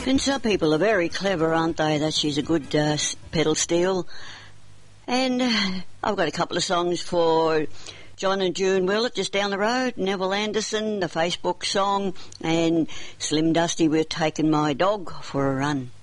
And some people are very clever, aren't they? That she's a good pedal steel. And I've got a couple of songs for John and June Willett just down the road, Neville Anderson, the Facebook song, and Slim Dusty, We're Taking My Dog for a Run.